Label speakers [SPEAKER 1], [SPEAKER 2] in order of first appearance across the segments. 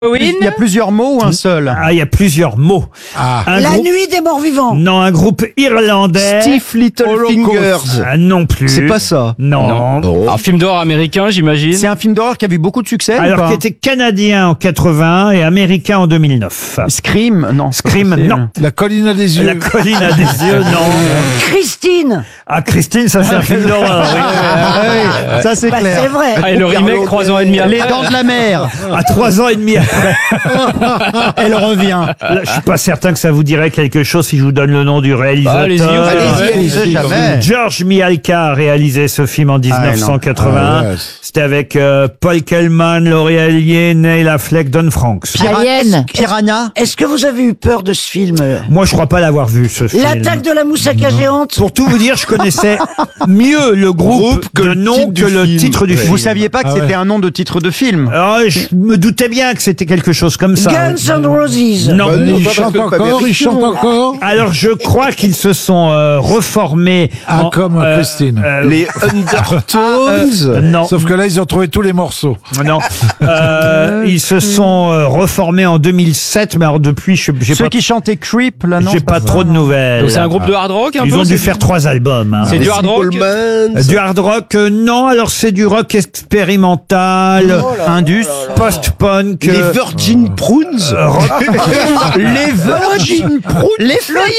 [SPEAKER 1] Il y a plusieurs mots ou un seul?
[SPEAKER 2] Ah, il y a plusieurs mots.
[SPEAKER 3] La nuit des morts vivants.
[SPEAKER 2] Non, un groupe irlandais.
[SPEAKER 1] Steve Littlefingers.
[SPEAKER 2] Non plus.
[SPEAKER 1] C'est pas ça.
[SPEAKER 2] Non.
[SPEAKER 4] Un film d'horreur américain, j'imagine.
[SPEAKER 1] C'est un film d'horreur qui a eu beaucoup de succès. ou
[SPEAKER 2] Alors,
[SPEAKER 1] pas
[SPEAKER 2] qui était canadien en 80 et américain en 2009.
[SPEAKER 1] Scream, non.
[SPEAKER 2] Scream,
[SPEAKER 1] C'est-
[SPEAKER 2] non.
[SPEAKER 5] La colline a des yeux.
[SPEAKER 2] La colline a des yeux, non.
[SPEAKER 3] Christine.
[SPEAKER 2] Ah, Christine, ça c'est un film d'horreur. oui.
[SPEAKER 1] Ah oui, ça c'est
[SPEAKER 3] Bah,
[SPEAKER 1] clair.
[SPEAKER 3] c'est vrai.
[SPEAKER 4] Ah, et le remake 3 ans et demi après.
[SPEAKER 1] Les dents de la mer.
[SPEAKER 2] À 3 ans et demi après.
[SPEAKER 1] Elle revient.
[SPEAKER 2] Là, je suis pas certain que ça vous dirait quelque chose si je vous donne le nom du réalisateur.
[SPEAKER 4] Allez-y,
[SPEAKER 1] Allez-y, jamais.
[SPEAKER 2] George Mihalka a réalisé ce film en 1981.
[SPEAKER 5] Ah, ouais.
[SPEAKER 2] C'était avec Paul Kellman, Laurie Allier, Neil Affleck, Don Franks.
[SPEAKER 6] Alien.
[SPEAKER 1] Piranha.
[SPEAKER 3] Est-ce que vous avez eu peur de ce film?
[SPEAKER 2] Moi, je crois pas l'avoir vu, ce film.
[SPEAKER 3] L'attaque de la moussaka géante.
[SPEAKER 2] Pour tout vous dire, je connaissais mieux le groupe de nom que le titre du film.
[SPEAKER 1] Vous saviez pas que
[SPEAKER 5] Ah ouais.
[SPEAKER 1] c'était un nom de titre de film?
[SPEAKER 2] Ah, je me doutais bien que c'était quelque chose comme ça.
[SPEAKER 3] Guns N' Roses.
[SPEAKER 2] Non.
[SPEAKER 5] Il chante encore, il chante encore.
[SPEAKER 2] Alors, je crois qu'ils se sont reformés.
[SPEAKER 5] Ah, comme Christine.
[SPEAKER 1] Les Undertones.
[SPEAKER 2] Non.
[SPEAKER 5] Sauf que là, ils ont trouvé tous les morceaux.
[SPEAKER 2] Non. Ils se sont reformés en 2007, mais alors depuis, j'ai
[SPEAKER 1] Ceux
[SPEAKER 2] pas,
[SPEAKER 1] qui chantaient Creep, là, non?
[SPEAKER 2] j'ai pas trop de nouvelles.
[SPEAKER 4] Donc c'est un groupe de hard rock un
[SPEAKER 2] Ils
[SPEAKER 4] peu
[SPEAKER 2] ont dû
[SPEAKER 4] c'est-
[SPEAKER 2] faire 3 albums. hein.
[SPEAKER 4] C'est du hard rock.
[SPEAKER 2] Du hard rock, non. Alors c'est du rock expérimental,
[SPEAKER 1] Indus.
[SPEAKER 2] post-punk.
[SPEAKER 1] Virgin Prunes. Les Virgin Prunes. Les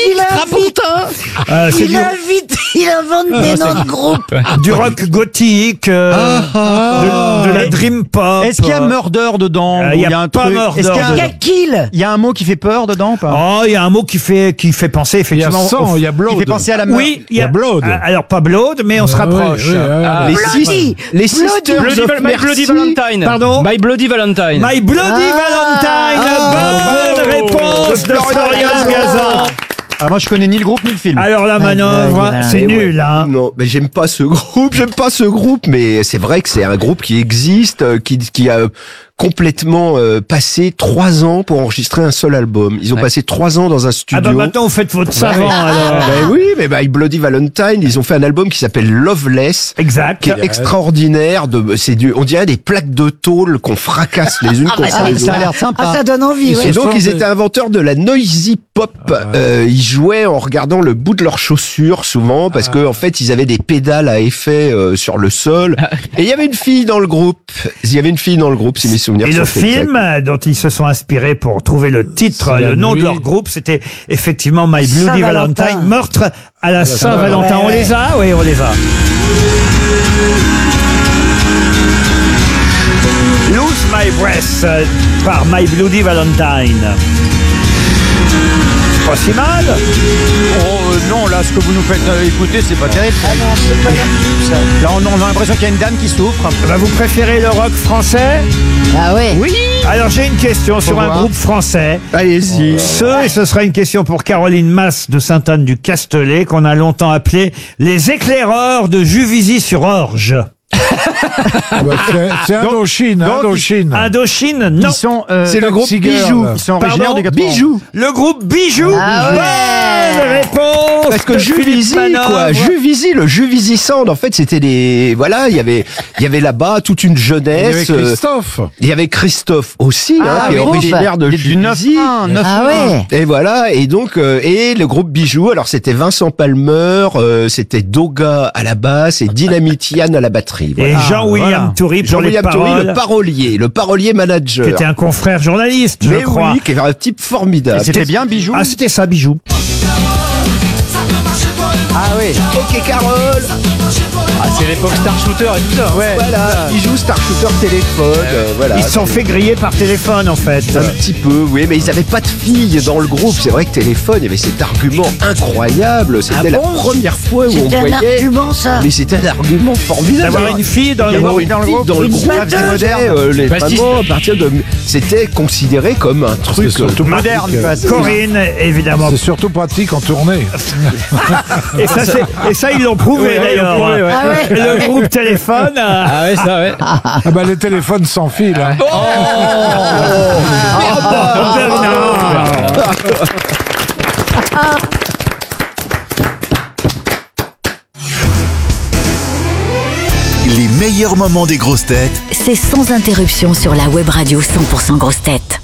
[SPEAKER 2] c'est
[SPEAKER 3] Il invite, il invente des noms de groupe.
[SPEAKER 2] du rock gothique, de la dream pop.
[SPEAKER 1] Est-ce qu'il y a Murder dedans?
[SPEAKER 2] Il y a
[SPEAKER 1] Ou un
[SPEAKER 2] pas
[SPEAKER 1] truc-
[SPEAKER 2] Murder
[SPEAKER 1] Est-ce qu'il y a un-
[SPEAKER 3] Il y a Kill.
[SPEAKER 1] Il y a un mot qui fait peur dedans ou pas?
[SPEAKER 2] Oh, il y a un mot qui fait penser
[SPEAKER 5] Il y a
[SPEAKER 2] effectivement.
[SPEAKER 5] sang, il y a
[SPEAKER 1] Qui
[SPEAKER 5] blood.
[SPEAKER 1] fait penser à la mort.
[SPEAKER 2] Oui,
[SPEAKER 5] Il y a Blood.
[SPEAKER 2] Alors pas Blood, mais on se rapproche.
[SPEAKER 5] Oui, ah,
[SPEAKER 1] Les
[SPEAKER 3] Bloody.
[SPEAKER 1] Les Sisters
[SPEAKER 4] Bloody,
[SPEAKER 1] of
[SPEAKER 4] My Bloody
[SPEAKER 1] Mercy.
[SPEAKER 4] Valentine.
[SPEAKER 2] Pardon
[SPEAKER 4] My Bloody Valentine.
[SPEAKER 2] My Bloody Valentine. Bonne réponse de Florian Gazan.
[SPEAKER 1] Ah, moi je connais ni le groupe ni le film.
[SPEAKER 2] Alors la manœuvre, c'est nul, hein.
[SPEAKER 7] Non, mais j'aime pas ce groupe, mais c'est vrai que c'est un groupe qui existe, qui a complètement passé 3 ans pour enregistrer un seul album. Ils ont passé 3 ans dans un
[SPEAKER 2] Ah
[SPEAKER 7] studio.
[SPEAKER 2] bah maintenant vous faites votre savant alors.
[SPEAKER 7] Ben oui, mais My Bloody Valentine, ils ont fait un album qui s'appelle Loveless,
[SPEAKER 2] Exact.
[SPEAKER 7] qui est extraordinaire. On dirait des plaques de tôle qu'on fracasse les unes contre les
[SPEAKER 1] Ça a
[SPEAKER 7] autres.
[SPEAKER 1] l'air sympa.
[SPEAKER 3] Ah, ça donne envie,
[SPEAKER 5] Ils
[SPEAKER 3] oui.
[SPEAKER 7] Et donc
[SPEAKER 5] fort
[SPEAKER 7] ils
[SPEAKER 5] de-
[SPEAKER 7] étaient inventeurs de la noisy pop. Ils jouaient en regardant le bout de leurs chaussures souvent parce que en fait ils avaient des pédales à effet sur le sol. Et il y avait une fille dans le groupe. Si mes souvenirs
[SPEAKER 2] Et
[SPEAKER 7] sont
[SPEAKER 2] le
[SPEAKER 7] exacts.
[SPEAKER 2] film dont ils se sont inspirés pour trouver le titre,
[SPEAKER 5] C'est
[SPEAKER 2] le
[SPEAKER 5] la
[SPEAKER 2] nom de
[SPEAKER 5] nuit.
[SPEAKER 2] leur groupe, c'était effectivement My Bloody
[SPEAKER 3] Saint-Valentin.
[SPEAKER 2] Valentine, meurtre à la Saint-Valentin.
[SPEAKER 3] Saint-Valentin.
[SPEAKER 2] On les a? Oui, on les a. Lose My Breath par My Bloody Valentine. Pas si mal.
[SPEAKER 1] Oh non, là, ce que vous nous faites écouter, c'est pas terrible. Là, on a l'impression qu'il y a une dame qui souffre.
[SPEAKER 2] Bah, vous préférez le rock français?
[SPEAKER 6] Ah ouais.
[SPEAKER 2] Oui. Alors j'ai une question sur un
[SPEAKER 1] voir.
[SPEAKER 2] groupe français.
[SPEAKER 7] Allez-y.
[SPEAKER 2] Et ce sera une question pour Caroline Masse de Sainte-Anne-du-Castellet, qu'on a longtemps appelé les éclaireurs de Juvisy-sur-Orge.
[SPEAKER 5] Bah, c'est Indochine,
[SPEAKER 1] donc,
[SPEAKER 5] Indochine.
[SPEAKER 2] Indochine, non.
[SPEAKER 1] Ils sont,
[SPEAKER 5] C'est le groupe
[SPEAKER 1] Bijoux.
[SPEAKER 5] Girl.
[SPEAKER 1] Ils sont originaires
[SPEAKER 2] Pardon
[SPEAKER 1] des 80.
[SPEAKER 7] Bijoux.
[SPEAKER 2] Le groupe Bijoux.
[SPEAKER 6] Ah
[SPEAKER 2] Bonne réponse.
[SPEAKER 7] Parce que
[SPEAKER 2] de Philippe
[SPEAKER 7] Juvisy,
[SPEAKER 2] Manœuvre.
[SPEAKER 7] quoi. Juvisy, le Juvisy Sound, en fait, c'était il y avait là-bas toute une
[SPEAKER 5] Il y
[SPEAKER 7] jeunesse.
[SPEAKER 5] avait Christophe.
[SPEAKER 7] Il y avait Christophe aussi,
[SPEAKER 6] Ah,
[SPEAKER 7] qui est
[SPEAKER 6] oui.
[SPEAKER 7] originaire de
[SPEAKER 1] Du 9
[SPEAKER 7] Juvisy.
[SPEAKER 1] 1, 9
[SPEAKER 6] Ah ouais.
[SPEAKER 7] Et voilà, et donc et le groupe Bijoux, alors c'était Vincent Palmer, c'était Doga à la basse et Dynamite Yann à la batterie.
[SPEAKER 2] Et
[SPEAKER 7] Voilà.
[SPEAKER 2] Jean-William
[SPEAKER 1] voilà.
[SPEAKER 2] Toury pour les
[SPEAKER 7] Jean-William Toury,
[SPEAKER 2] paroles,
[SPEAKER 7] le parolier manager.
[SPEAKER 2] qui était un confrère journaliste, je
[SPEAKER 7] Mais
[SPEAKER 2] crois.
[SPEAKER 7] oui, qui est un type formidable.
[SPEAKER 1] C'était bien Bijoux.
[SPEAKER 2] Ah, c'était ça, Bijoux.
[SPEAKER 1] Ah oui.
[SPEAKER 7] Ok Carole.
[SPEAKER 4] Ah, c'est l'époque Star Shooter et tout ça.
[SPEAKER 1] Ouais.
[SPEAKER 7] Voilà, Bijoux Star Shooter téléphone, voilà.
[SPEAKER 2] Ils se sont fait griller par téléphone, en fait.
[SPEAKER 7] Un petit peu, oui, mais ils avaient pas de filles dans le groupe. C'est vrai que téléphone, il y avait cet argument incroyable. C'était la première fois où on
[SPEAKER 3] C'était un
[SPEAKER 7] voyait.
[SPEAKER 3] argument, ça.
[SPEAKER 7] Mais c'était un argument formidable.
[SPEAKER 2] D'avoir une fille dans le
[SPEAKER 7] D'avoir
[SPEAKER 2] groupe.
[SPEAKER 7] une fille dans le
[SPEAKER 3] Une
[SPEAKER 7] groupe,
[SPEAKER 3] batteuse.
[SPEAKER 7] les
[SPEAKER 4] Pastis.
[SPEAKER 7] vraiment, à partir de, c'était considéré comme un truc
[SPEAKER 5] surtout
[SPEAKER 1] Moderne.
[SPEAKER 5] pratique.
[SPEAKER 1] quoi.
[SPEAKER 2] Corinne, évidemment.
[SPEAKER 5] C'est surtout pratique en tournée.
[SPEAKER 2] Et ça, ils l'ont prouvé, d'ailleurs.
[SPEAKER 3] Ah ouais.
[SPEAKER 2] Le groupe téléphone.
[SPEAKER 4] Ah ouais, ça ouais.
[SPEAKER 5] Ah bah les téléphones sans fil. Hein.
[SPEAKER 2] Bernard.
[SPEAKER 8] Les meilleurs
[SPEAKER 6] meilleurs moments des grosses têtes
[SPEAKER 8] C'est sans interruption sur la web radio 100% grosses têtes.